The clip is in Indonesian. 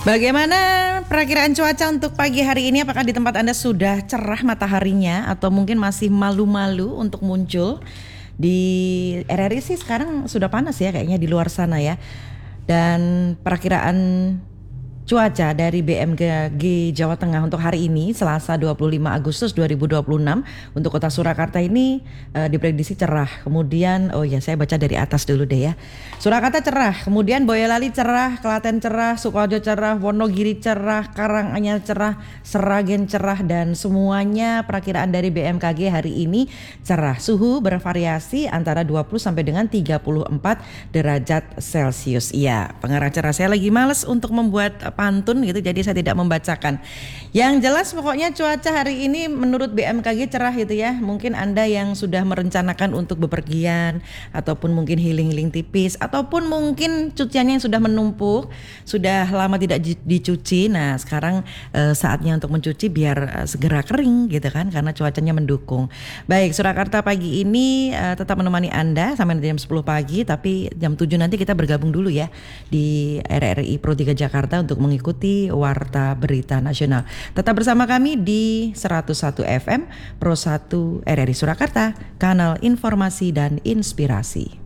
Bagaimana perakiraan cuaca untuk pagi hari ini? Apakah di tempat Anda sudah cerah mataharinya atau mungkin masih malu-malu untuk muncul? Di RRI sih sekarang sudah panas ya kayaknya di luar sana ya. Dan perakiraan cuaca dari BMKG Jawa Tengah untuk hari ini Selasa 25 Agustus 2026 untuk kota Surakarta ini diprediksi cerah. Kemudian saya baca dari atas dulu deh ya. Surakarta cerah, kemudian Boyolali cerah, Klaten cerah, Sukoharjo cerah, Wonogiri cerah, Karanganyar cerah, Seragen cerah, dan semuanya perakiraan dari BMKG hari ini cerah. Suhu bervariasi antara 20 sampai dengan 34 derajat Celcius. Iya, pengarang cerah, saya lagi males untuk membuat pantun gitu, jadi saya tidak membacakan. Yang jelas pokoknya cuaca hari ini menurut BMKG cerah gitu ya. Mungkin Anda yang sudah merencanakan untuk bepergian ataupun mungkin healing-healing tipis ataupun mungkin cuciannya yang sudah menumpuk, sudah lama tidak dicuci. Nah, sekarang saatnya untuk mencuci biar segera kering gitu kan, karena cuacanya mendukung. Baik, Surakarta pagi ini tetap menemani Anda sampai jam 10 pagi, tapi jam 7 nanti kita bergabung dulu ya di RRI Pro 3 Jakarta untuk mengikuti Warta Berita Nasional. Tetap bersama kami di 101 FM Pro 1 RRI Surakarta, kanal informasi dan inspirasi.